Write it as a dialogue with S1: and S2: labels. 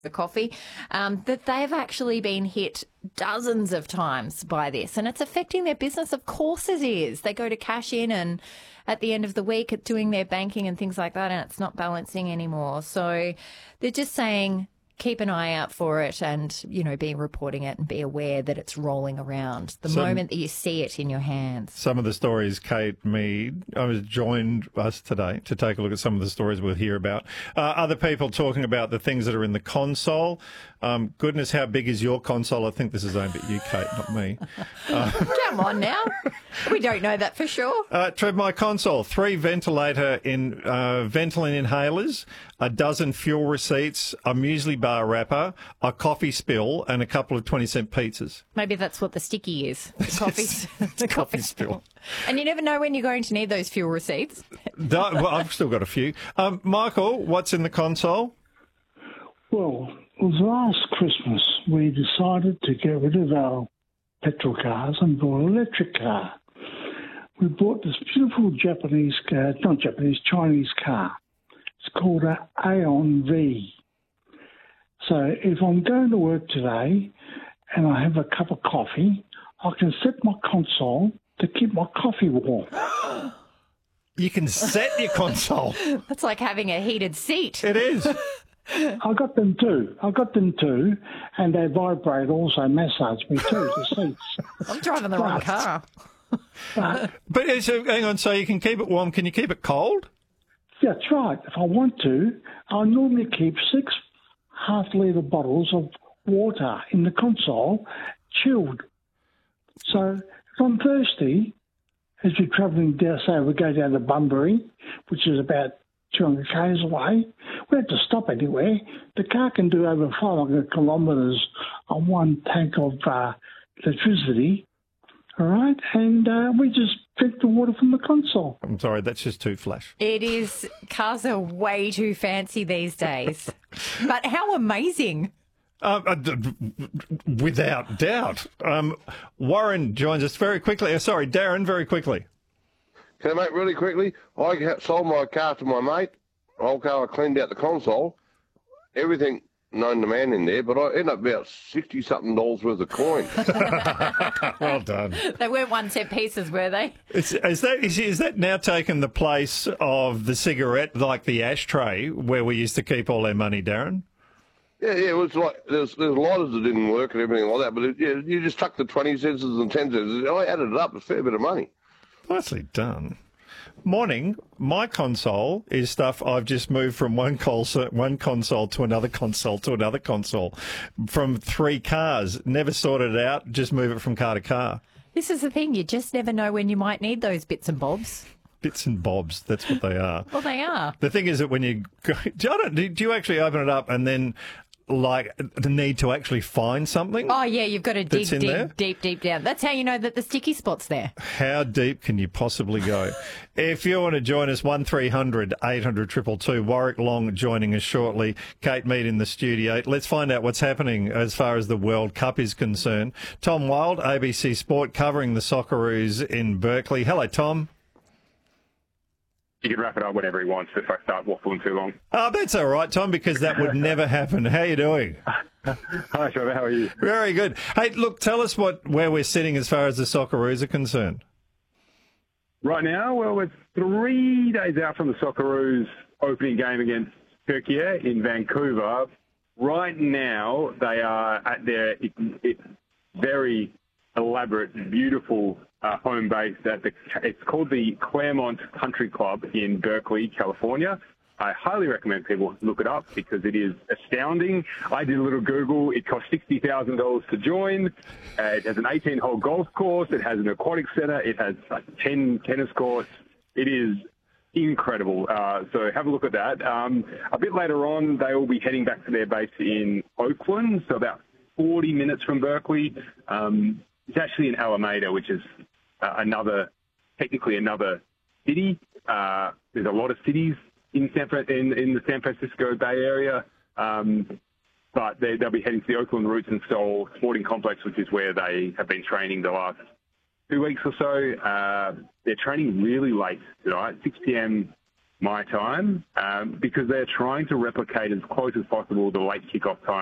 S1: the coffee, that they've actually been hit dozens of times by this, and it's affecting their business. Of course it is. They go to cash in and at the end of the week at doing their banking and things like that, and it's not balancing anymore. So they're just saying keep an eye out for it and, be reporting it and be aware that it's rolling around the moment that you see it in your hands.
S2: Some of the stories Kate Mead has joined us today to take a look at some of the stories we'll hear about. Other people talking about the things that are in the console. Goodness, how big is your console? I think this is aimed at you, Kate, not me.
S1: Come on now. We don't know that for sure.
S2: Trev, my console, 3 Ventolin inhalers, a dozen fuel receipts, a muesli bar wrapper, a coffee spill, and a couple of 20-cent pizzas.
S1: Maybe that's what the sticky is. The
S2: coffee spill.
S1: And you never know when you're going to need those fuel receipts.
S2: Well, I've still got a few. Michael, what's in the console?
S3: Well, it was last Christmas we decided to get rid of our petrol cars and bought an electric car. We bought this beautiful Chinese car. It's called an Aeon V. So if I'm going to work today and I have a cup of coffee, I can set my console to keep my coffee warm.
S2: You can set your console.
S1: That's like having a heated seat.
S2: It is.
S3: I got them too, and they vibrate also, massage me too, the seats.
S1: I'm driving the wrong car.
S2: But so, hang on, so you can keep it warm. Can you keep it cold?
S3: Yeah, that's right. If I want to, I normally keep 6 half-litre bottles of water in the console, chilled. So if I'm thirsty, as we're travelling down, say we go down to Bunbury, which is about 200 k's away, we have to stop anywhere. The car can do over 500 kilometres on one tank of electricity, all right? And we just drink the water from the console.
S2: I'm sorry, that's just too flash.
S1: It is. Cars are way too fancy these days. But how amazing.
S2: Without doubt. Warren joins us very quickly. Sorry, Darren, very quickly.
S4: Can I, mate, really quickly? I sold my car to my mate. Whole car, I cleaned out the console. Everything known to man in there, but I ended up about $60-something worth of coin.
S2: Well done.
S1: They weren't 1 cent pieces, were they?
S2: Is that now taken the place of the cigarette, like the ashtray, where we used to keep all our money, Darren?
S4: Yeah, it was like there's lighters that didn't work and everything like that, but you just tuck the 20 cents and 10 cents. I added it up, a fair bit of money.
S2: Nicely done. Morning, my console is stuff I've just moved from one console to another console to another console, from 3 cars. Never sorted it out, just move it from car to car.
S1: This is the thing, you just never know when you might need those bits and bobs.
S2: Bits and bobs, that's what they are.
S1: Well, they are.
S2: The thing is that when you go, do you actually open it up and then, like, the need to actually find something?
S1: Oh, yeah, you've got to dig deep down. That's how you know that the sticky spot's there.
S2: How deep can you possibly go? If you want to join us, 1300 800 222. Warwick Long joining us shortly. Kate Mead in the studio. Let's find out what's happening as far as the World Cup is concerned. Tom Wild, ABC Sport, covering the Socceroos in Berkeley. Hello, Tom.
S5: You can wrap it up whenever he wants if I start waffling too long.
S2: Oh, that's all right, Tom, because that would never happen. How are you doing?
S5: Hi, Trevor. How are you?
S2: Very good. Hey, look, tell us where we're sitting as far as the Socceroos are concerned.
S5: Right now, well, we're 3 days out from the Socceroos opening game against Turkey in Vancouver. Right now, they are at their very elaborate, beautiful home base it's called the Claremont Country Club in Berkeley, California. I highly recommend people look it up because it is astounding. I did a little Google. It costs $60,000 to join. It has an 18-hole golf course. It has an aquatic center. It has 10 tennis courts. It is incredible. So have a look at that. A bit later on, they will be heading back to their base in Oakland, so about 40 minutes from Berkeley. It's actually in Alameda, which is technically another city. There's a lot of cities in the San Francisco Bay Area, but they'll be heading to the Oakland Roots and Soul Sporting Complex, which is where they have been training the last 2 weeks or so. They're training really late tonight, 6 p.m. my time, because they're trying to replicate as close as possible the late kickoff time